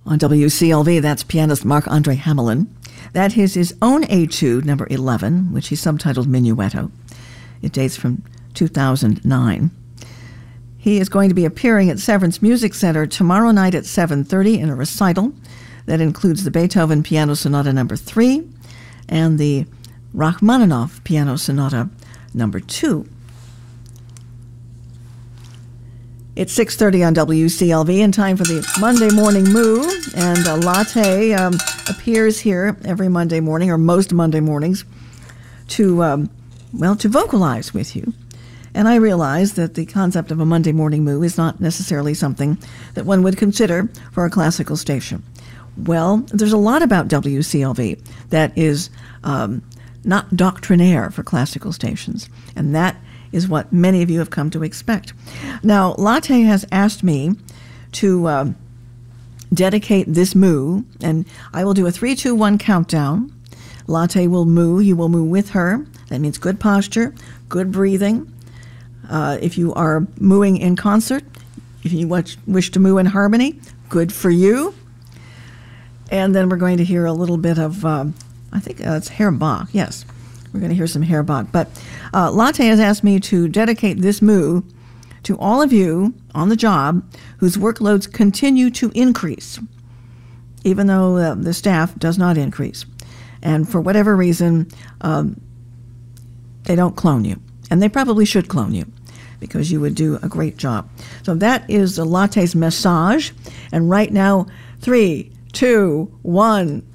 On WCLV, that's pianist Marc-Andre Hamelin. That is his own etude, number 11, which he subtitled Minuetto. It dates from 2009. He is going to be appearing at Severance Music Center tomorrow night at 7:30 in a recital that includes the Beethoven Piano Sonata number 3 and the Rachmaninoff Piano Sonata number 2. It's 6:30 on WCLV, and time for the Monday Morning Moo. And Latte appears here every Monday morning, or most Monday mornings, to vocalize with you. And I realize that the concept of a Monday Morning Moo is not necessarily something that one would consider for a classical station. Well, there's a lot about WCLV that is not doctrinaire for classical stations, and that is what many of you have come to expect. Now, Latte has asked me to dedicate this moo, and I will do a 3, 2, 1 countdown. Latte will moo. You will moo with her. That means good posture, good breathing. If you are mooing in concert, if you wish to moo in harmony, good for you. And then we're going to hear a little bit of, I think it's Herr Bach. Yes, we're going to hear some Herr Bach. But Latte has asked me to dedicate this moo to all of you on the job whose workloads continue to increase, even though the staff does not increase. And for whatever reason, they don't clone you. And they probably should clone you, because you would do a great job. So that is the Latte's message. And right now, 3, 2, 1,